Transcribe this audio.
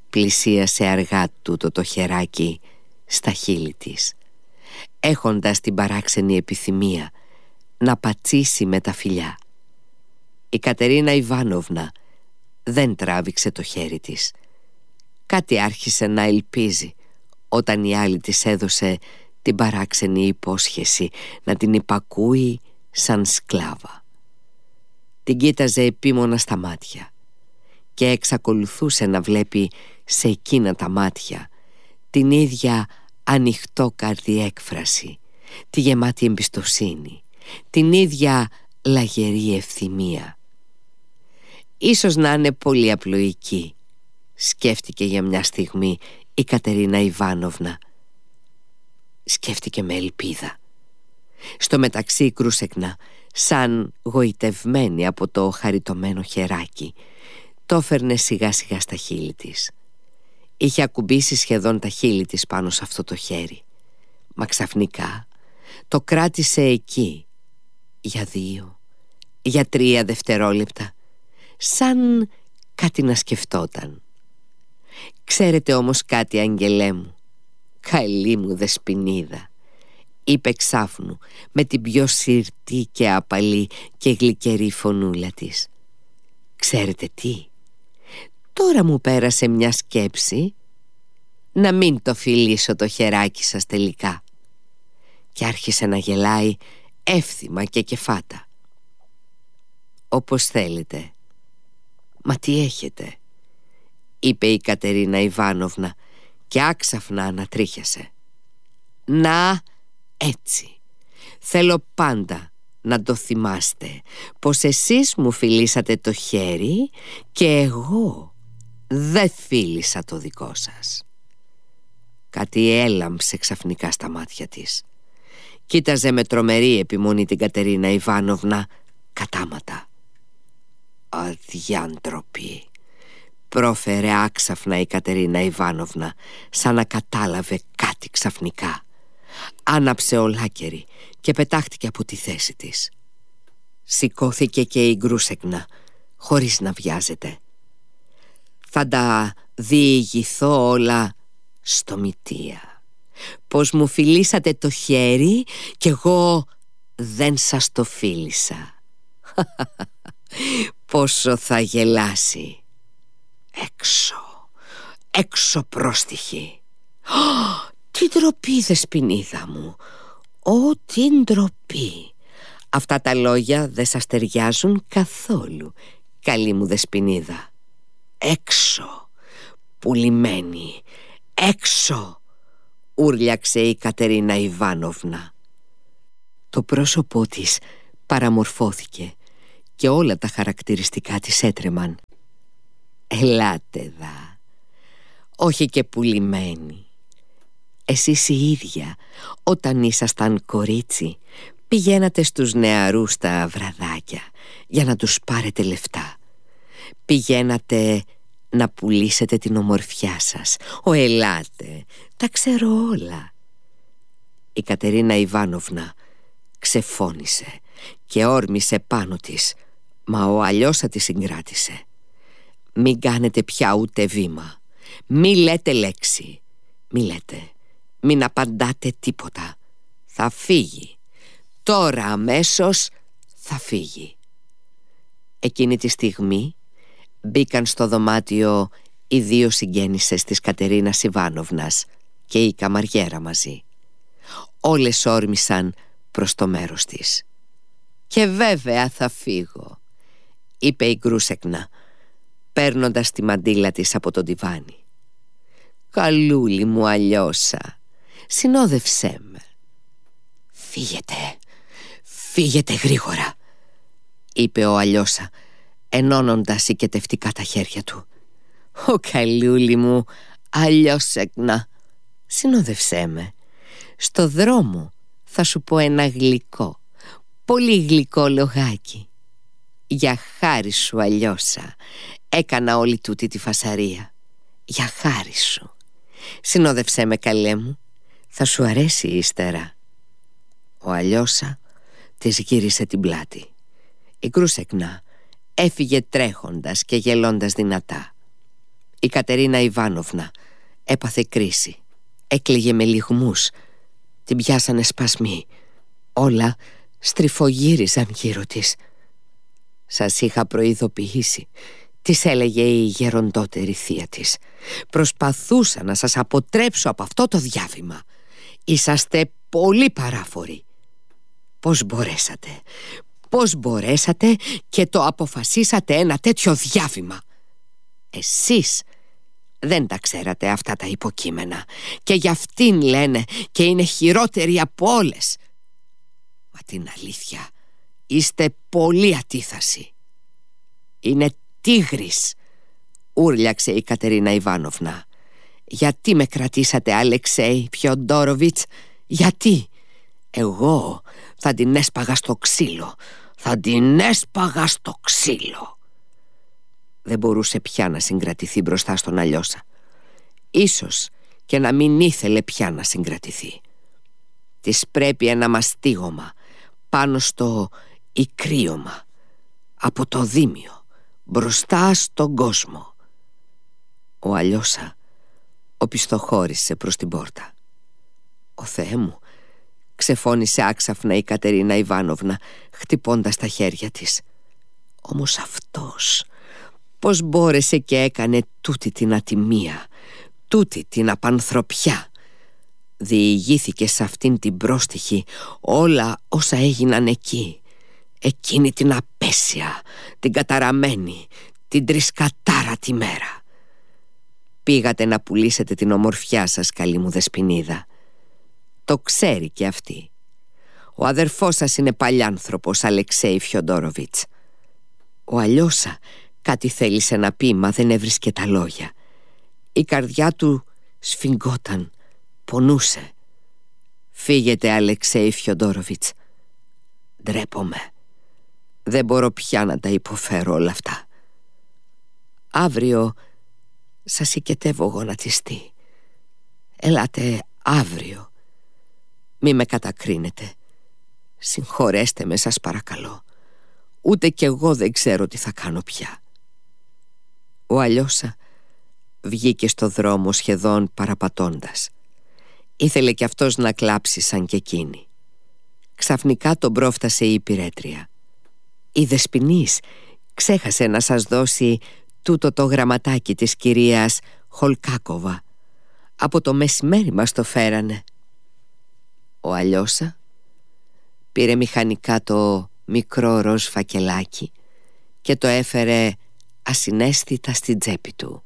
πλησίασε αργά τούτο το χεράκι στα χείλη της, έχοντας την παράξενη επιθυμία να πατσίσει με τα φιλιά. Η Κατερίνα Ιβάνοβνα δεν τράβηξε το χέρι της. Κάτι άρχισε να ελπίζει όταν η άλλη της έδωσε την παράξενη υπόσχεση να την υπακούει σαν σκλάβα. Την κοίταζε επίμονα στα μάτια και εξακολουθούσε να βλέπει σε εκείνα τα μάτια την ίδια ανοιχτόκαρδη έκφραση, τη γεμάτη εμπιστοσύνη, την ίδια λαγερή ευθυμία. Ίσως να είναι πολύ απλοϊκή, σκέφτηκε για μια στιγμή η Κατερίνα Ιβάνοβνα. Σκέφτηκε με ελπίδα. Στο μεταξύ η Κρούσεκνα, σαν γοητευμένη από το χαριτωμένο χεράκι, το έφερνε σιγά σιγά στα χείλη της. Είχε ακουμπήσει σχεδόν τα χείλη της πάνω σε αυτό το χέρι, μα ξαφνικά το κράτησε εκεί για 2, για 3 δευτερόλεπτα, σαν κάτι να σκεφτόταν. «Ξέρετε όμως κάτι, αγγελέ μου, καλή μου δεσποινίδα», είπε ξάφνου με την πιο σιρτή και απαλή και γλυκερή φωνούλα της. «Ξέρετε τι, τώρα μου πέρασε μια σκέψη να μην το φιλήσω το χεράκι σας τελικά». Και άρχισε να γελάει εύθυμα και κεφάτα. «Όπως θέλετε. Μα τι έχετε?» είπε η Κατερίνα Ιβάνοβνα και άξαφνα ανατρίχιασε. «Να, έτσι. Θέλω πάντα να το θυμάστε πως εσείς μου φιλήσατε το χέρι και εγώ δεν φίλησα το δικό σας». Κάτι έλαμψε ξαφνικά στα μάτια της. Κοίταζε με τρομερή επιμονή την Κατερίνα Ιβάνοβνα κατάματα. «Αδιάντροπη», πρόφερε άξαφνα η Κατερίνα Ιβάνοβνα, σαν να κατάλαβε κάτι ξαφνικά. Άναψε ολάκερη και πετάχτηκε από τη θέση της. Σηκώθηκε και η Γκρούσεκνα, χωρίς να βιάζεται. «Θα τα διηγηθώ όλα στο Μητία. Πως μου φιλήσατε το χέρι κι εγώ δεν σας το φίλησα. Πόσο θα γελάσει. Έξω, έξω πρόστιχη. Τι ντροπή, δεσποινίδα μου. Ω, τι ντροπή. Αυτά τα λόγια δεν σας ταιριάζουν καθόλου, καλή μου δεσποινίδα. Έξω, πουλημένη, έξω», ούρλιαξε η Κατερίνα Ιβάνοβνα. Το πρόσωπό της παραμορφώθηκε και όλα τα χαρακτηριστικά της έτρεμαν. «Ελάτε δα, όχι και πουλημένη. Εσείς η ίδια, όταν ήσασταν κορίτσι, πηγαίνατε στους νεαρούς τα βραδάκια για να τους πάρετε λεφτά. Πηγαίνατε να πουλήσετε την ομορφιά σας. Ελάτε, τα ξέρω όλα». Η Κατερίνα Ιβάνοβνα ξεφώνησε και όρμησε πάνω της, μα ο Αλιώσα τη συγκράτησε. «Μην κάνετε πια ούτε βήμα. Μη λέτε λέξη. Μη λέτε. Μην απαντάτε τίποτα. Θα φύγει. Τώρα αμέσως θα φύγει». Εκείνη τη στιγμή μπήκαν στο δωμάτιο οι 2 συγγένισσες της Κατερίνας Ιβάνοβνας και η καμαριέρα μαζί. Όλες όρμησαν προς το μέρος της. «Και βέβαια θα φύγω», είπε η Γκρούσεκνα, παίρνοντας τη μαντίλα της από τον τιβάνι. «Καλούλη μου Αλιώσα, συνόδευσέ με». «Φύγετε, φύγετε γρήγορα», είπε ο Αλιώσα, ενώνοντας οικετευτικά τα χέρια του. «Ω καλούλη μου Αλιώσεκνα, συνόδευσέ με. Στο δρόμο θα σου πω ένα γλυκό, πολύ γλυκό λογάκι. Για χάρη σου Αλιώσα έκανα όλη τούτη τη φασαρία. Για χάρη σου. Συνόδευσέ με καλέ μου, θα σου αρέσει ύστερα». Ο Αλιώσα της γύρισε την πλάτη. Η Γκρούσεκνα έφυγε τρέχοντας και γελώντας δυνατά. Η Κατερίνα Ιβάνοβνα έπαθε κρίση. Έκλαιγε με λυγμούς. Την πιάσανε σπασμοί. Όλα στριφογύριζαν γύρω της. «Σας είχα προειδοποιήσει», της έλεγε η γεροντότερη θεία της. «Προσπαθούσα να σας αποτρέψω από αυτό το διάβημα. Είσαστε πολύ παράφοροι. Πώς μπορέσατε και το αποφασίσατε ένα τέτοιο διάβημα? Εσείς δεν τα ξέρατε αυτά τα υποκείμενα και γι' αυτήν λένε και είναι χειρότερη από όλες. Μα την αλήθεια, είστε πολύ ατίθασοι. Είναι τίγρης», ούρλιαξε η Κατερίνα Ιβάνοβνα. «Γιατί με κρατήσατε, Αλεξέη Φιοντόροβιτς? Γιατί? Εγώ θα την έσπαγα στο ξύλο. Δεν μπορούσε πια να συγκρατηθεί μπροστά στον Αλιώσα. Ίσως και να μην ήθελε πια να συγκρατηθεί. Της πρέπει ένα μαστίγωμα πάνω στο ικρίωμα, από το δίμιο, μπροστά στον κόσμο. Ο Αλιώσα οπισθοχώρησε προς την πόρτα. «Ο Θεέ μου», ξεφώνησε άξαφνα η Κατερίνα Ιβάνοβνα, χτυπώντας τα χέρια της. «Όμως αυτός πώς μπόρεσε και έκανε τούτη την ατιμία, τούτη την απανθρωπιά? Διηγήθηκε σε αυτήν την πρόστιχη όλα όσα έγιναν εκεί, εκείνη την απέσια, την καταραμένη, την τρισκατάρατη μέρα. Πήγατε να πουλήσετε την ομορφιά σας, καλή μου δεσποινίδα. Το ξέρει και αυτή. Ο αδερφός σας είναι παλιάνθρωπος, Αλεξέη Φιοντόροβιτς». Ο Αλιώσα κάτι θέλησε να πει, μα δεν έβρισκε τα λόγια. Η καρδιά του σφιγγόταν, πονούσε. «Φύγετε, Αλεξέη Φιοντόροβιτς. Ντρέπομαι. Δεν μπορώ πια να τα υποφέρω όλα αυτά. Αύριο σας οικετεύω γονατιστή. Ελάτε αύριο. Μη με κατακρίνετε. Συγχωρέστε με, σας παρακαλώ. Ούτε κι εγώ δεν ξέρω τι θα κάνω πια». Ο Αλιώσα βγήκε στο δρόμο σχεδόν παραπατώντας. Ήθελε κι αυτός να κλάψει σαν κι εκείνη. Ξαφνικά τον πρόφτασε η υπηρέτρια. «Η Δεσποινής ξέχασε να σας δώσει τούτο το γραμματάκι της κυρίας Χολκάκοβα. Από το μεσημέρι μας το φέρανε». Ο Αλιώσα πήρε μηχανικά το μικρό ροζ φακελάκι και το έφερε ασυναίσθητα στην τσέπη του.